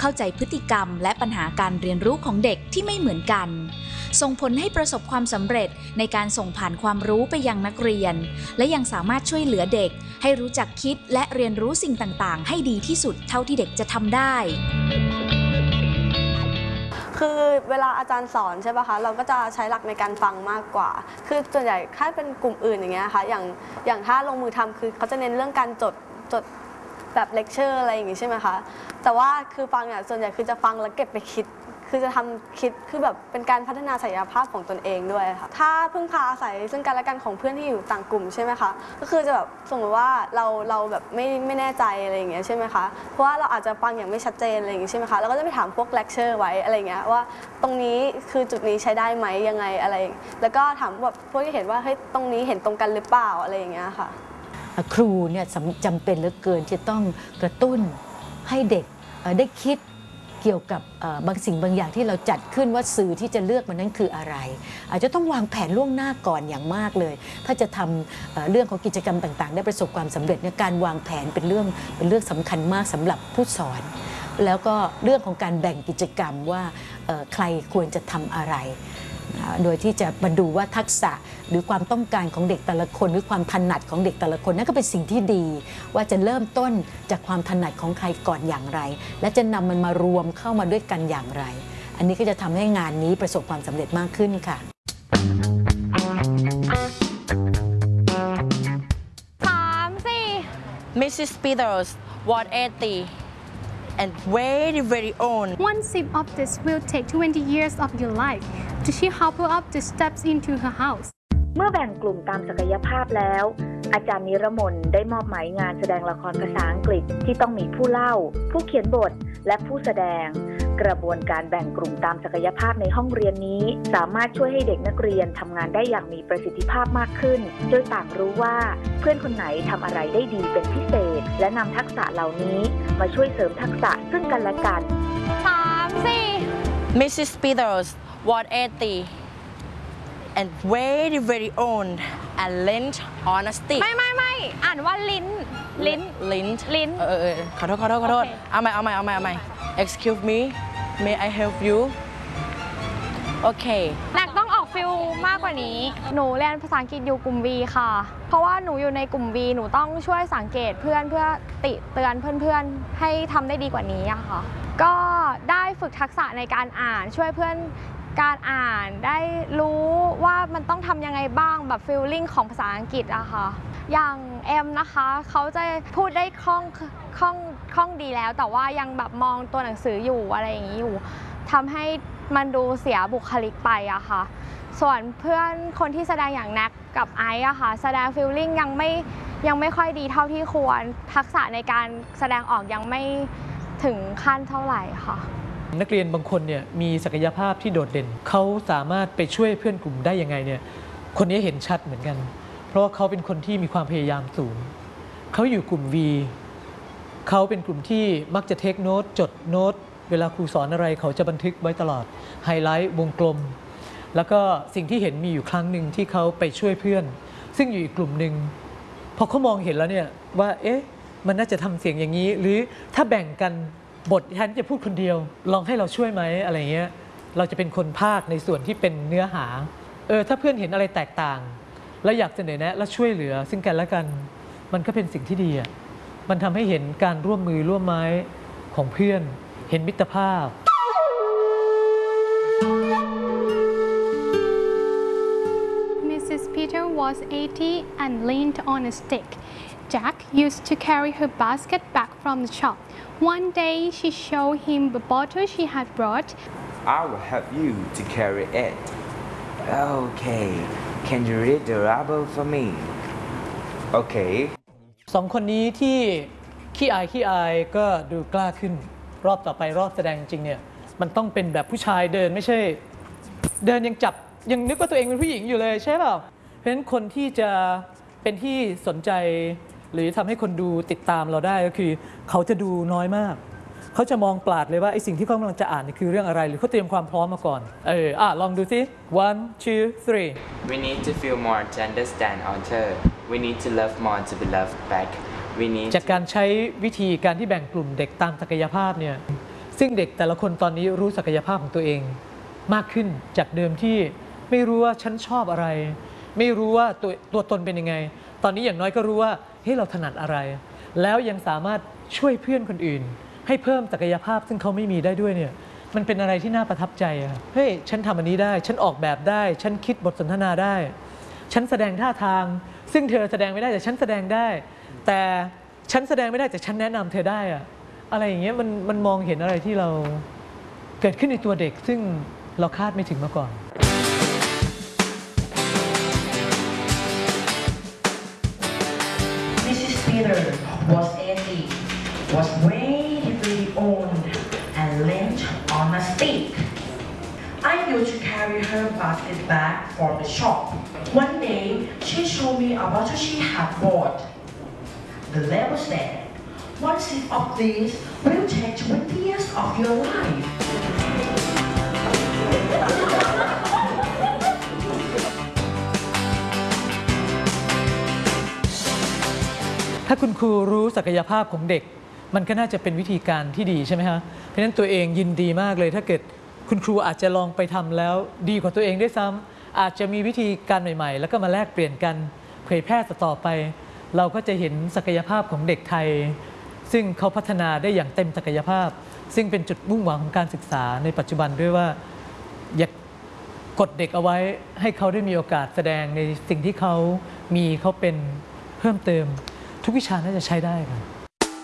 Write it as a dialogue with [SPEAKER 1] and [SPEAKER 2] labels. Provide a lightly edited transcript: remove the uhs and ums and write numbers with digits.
[SPEAKER 1] เข้าใจพฤติกรรมและปัญหาการเรียนรู้ของเด็กที่ไม่เหมือนกันส่งผลให้ประสบความสำเร็จในการส่งผ่านความรู้ไปยังนักเรียนและยังสามารถช่วยเหลือเด็กให้รู้จักคิดและเรียนรู้สิ่งต่างๆให้ดีที่สุดเท่าที่เด็กจะทำได้
[SPEAKER 2] คือเวลาอาจารย์สอนใช่ป่ะคะเราก็จะใช้หลักในการฟังมากกว่าคือส่วนใหญ่ถ้าเป็นกลุ่มอื่นอย่างเงี้ยค่ะอย่างถ้าลงมือทำคือเขาจะเน้นเรื่องการจดแบบเลคเชอร์อะไรอย่างงี้ใช่ไหมคะแต่ว่าคือฟังเนี่ยส่วนใหญ่คือจะฟังแล้วเก็บไปคิดคือจะทำคิดคือแบบเป็นการพัฒนาศักยภาพของตนเองด้วยค่ะถ้าพึ่งพาอาศัยซึ่งกันและกันของเพื่อนที่อยู่ต่างกลุ่มใช่ไหมคะก็คือจะแบบสมมติว่าเราแบบไม่แน่ใจอะไรอย่างเงี้ยใช่ไหมคะเพราะว่าเราอาจจะฟังอย่างไม่ชัดเจนอะไรอย่างงี้ใช่ไหมคะเราก็จะไปถามพวกเลคเชอร์ไว้อะไรเงี้ยว่าตรงนี้คือจุดนี้ใช้ได้ไหมยังไงอะไรแล้วก็ถามแบบพวกที่เห็นว่าเฮ้ยตรงนี้เห็นตรงกันหรือเปล่าอะไรอย่างเงี้ยค่ะ
[SPEAKER 3] ครูเนี่ยจำเป็นเหลือเกินที่ต้องกระตุ้นให้เด็กได้คิดเกี่ยวกับบางสิ่งบางอย่างที่เราจัดขึ้นว่าสื่อที่จะเลือกมันนั้นคืออะไรอาจจะต้องวางแผนล่วงหน้าก่อนอย่างมากเลยถ้าจะทำเรื่องของกิจกรรมต่างๆได้ประสบความสำเร็จในการวางแผนเป็นเรื่องสำคัญมากสำหรับผู้สอนแล้วก็เรื่องของการแบ่งกิจกรรมว่าใครควรจะทำอะไรโดยที่จะมาดูว่าทักษะหรือความต้องการของเด็กแต่ละคนหรือความถนัดของเด็กแต่ละคนนั่นก็เป็นสิ่งที่ดีว่าจะเริ่มต้นจากความถนัดของใครก่อนอย่างไรและจะนำมันมารวมเข้ามาด้วยกันอย่างไรอันนี้ก็จะทำให้งานนี้ประสบความสำเร็จมากขึ้นค่ะ
[SPEAKER 4] Mrs. Peters, Ward 80, and very own.
[SPEAKER 5] One sip of this will take 20 years of your life. Did she help her up the steps into her house?
[SPEAKER 6] เมื่อแบ่งกลุ่มตามศักยภาพแล้วอาจารย์นิรมนได้มอบหมายงานแสดงละครภาษาอังกฤษที่ต้องมีผู้เล่าผู้เขียนบทและผู้แสดงกระบวนการแบ่งกลุ่มตามศักยภาพในห้องเรียนนี้สามารถช่วยให้เด็กนักเรียนทำงานได้อย่างมีประสิทธิภาพมากขึ้นโดยต่างรู้ว่าเพื่อนคนไหนทำอะไรได้ดีเป็นพิเศษและนำทักษะเหล่านี้มาช่วยเสริมทักษะซึ่งกันและกัน
[SPEAKER 4] Mrs. Peters, Ward 80, and very own, and lint on a stick.
[SPEAKER 5] ไม่อ่านว่าลิ้น
[SPEAKER 4] ขอโทษเอาใหม่ Excuse me, may I help you? Okay.
[SPEAKER 5] แนกต้องออกฟิลมากกว่านี้หนูเรียนภาษาอังกฤษอยู่กลุ่ม V ค่ะเพราะว่าหนูอยู่ในกลุ่ม V หนูต้องช่วยสังเกตเพื่อนเพื่อติเตือนเพื่อนๆให้ทำได้ดีกว่านี้อะค่ะก็ได้ฝึกทักษะในการอ่านช่วยเพื่อนการอ่านได้รู้ว่ามันต้องทำยังไงบ้างแบบฟีลลิ่งของภาษาอังกฤษอะค่ะอย่างเอ็มนะคะเขาจะพูดได้คล่องดีแล้วแต่ว่ายังแบบมองตัวหนังสืออยู่อะไรอย่างนี้อยู่ทำให้มันดูเสียบุคลิกไปอะค่ะส่วนเพื่อนคนที่แสดงอย่างแน็กกับไอซ์อะค่ะแสดงฟีลลิ่งยังไม่ค่อยดีเท่าที่ควรทักษะในการแสดงออกยังไม่ถึงขั้นเท่าไหร่ค่ะ
[SPEAKER 7] นักเรียนบางคนเนี่ยมีศักยภาพที่โดดเด่นเขาสามารถไปช่วยเพื่อนกลุ่มได้ยังไงเนี่ยคนนี้เห็นชัดเหมือนกันเพราะว่าเขาเป็นคนที่มีความพยายามสูงเขาอยู่กลุ่ม V เขาเป็นกลุ่มที่มักจะเทคโน้ตจดโน้ตเวลาครูสอนอะไรเขาจะบันทึกไว้ตลอดไฮไลท์วงกลมแล้วก็สิ่งที่เห็นมีอยู่ครั้งหนึ่งที่เขาไปช่วยเพื่อนซึ่งอยู่อีกกลุ่มหนึ่งพอเขามองเห็นแล้วเนี่ยว่าเอ๊ะมันน่าจะทำเสียงอย่างนี้หรือถ้าแบ่งกันบทฉันจะพูดคนเดียวลองให้เราช่วยไหมอะไรเงี้ยเราจะเป็นคนพากย์ในส่วนที่เป็นเนื้อหาถ้าเพื่อนเห็นอะไรแตกต่างแล้วอยากเสนอแนะและช่วยเหลือซึ่งกันและกันมันก็เป็นสิ่งที่ดีอ่ะมันทำให้เห็นการร่วมมือร่วมไม้ของเพื่อนเห็นมิตรภาพ
[SPEAKER 5] Mrs. Peter was 80 and leaned on a stick. Jack used to carry her basket back from the shop. One day she showed him the bottle she had brought.
[SPEAKER 8] I will help you to carry it. Okay, can you read the label for me? Okay.
[SPEAKER 7] สองคนนี้ที่ขี้อายก็ดูกล้าขึ้นรอบต่อไปรอบแสดงจริงเนี่ยมันต้องเป็นแบบผู้ชายเดินไม่ใช่เดินยังนึกว่าตัวเองเป็นผู้หญิงอยู่เลยใช่เปล่าเพราะฉะนั้นคนที่จะเป็นที่สนใจหรือทำให้คนดูติดตามเราได้ก็คือเขาจะดูน้อยมากเขาจะมองปลาดเลยว่าไอ้สิ่งที่เขากำลังจะอ่านนี่คือเรื่องอะไรหรือเขาเตรียมความพร้อมมาก่อนลองดูสิ 1 2 3
[SPEAKER 8] We need to feel more to understand author. We need to love more to be loved back. We need
[SPEAKER 7] จากการใช้วิธีการที่แบ่งกลุ่มเด็กตามศักยภาพเนี่ยซึ่งเด็กแต่ละคนตอนนี้รู้ศักยภาพของตัวเองมากขึ้นจากเดิมที่ไม่รู้ว่าฉันชอบอะไร ไม่รู้ว่าตัวตนเป็นยังไงตอนนี้อย่างน้อยก็รู้ว่าเฮ้ยเราถนัดอะไรแล้วยังสามารถช่วยเพื่อนคนอื่นให้เพิ่มศักยภาพซึ่งเขาไม่มีได้ด้วยเนี่ยมันเป็นอะไรที่น่าประทับใจอะเฮ้ยฉันทำอันนี้ได้ฉันออกแบบได้ฉันคิดบทสนทนาได้ฉันแสดงท่าทางซึ่งเธอแสดงไม่ได้แต่ฉันแสดงได้แต่ฉันแสดงไม่ได้แต่ฉันแนะนำเธอได้อะอะไรอย่างเงี้ยมันมองเห็นอะไรที่เราเกิดขึ้นในตัวเด็กซึ่งเราคาดไม่ถึงมาก่อน
[SPEAKER 9] Mrs. Peter was 80, was very old and leaned on a stick. I used to carry her basket back from the shop. One day, she showed me a bottle she had bought. The label said, "One sip of this will take 20 years of your life."
[SPEAKER 7] ถ้าคุณครูรู้ศักยภาพของเด็กมันก็น่าจะเป็นวิธีการที่ดีใช่ไหมคะเพราะฉะนั้นตัวเองยินดีมากเลยถ้าเกิดคุณครูอาจจะลองไปทำแล้วดีกว่าตัวเองด้วยซ้ำอาจจะมีวิธีการใหม่ๆแล้วก็มาแลกเปลี่ยนกันเผยแพร่ต่อไปเราก็จะเห็นศักยภาพของเด็กไทยซึ่งเขาพัฒนาได้อย่างเต็มศักยภาพซึ่งเป็นจุดมุ่งหวังของการศึกษาในปัจจุบันด้วยว่าอย่ากดเด็กเอาไว้ให้เขาได้มีโอกาสแสดงในสิ่งที่เขามีเขาเป็นเพิ่มเติมทุกวิชาน่าจะใช้ได้ครับ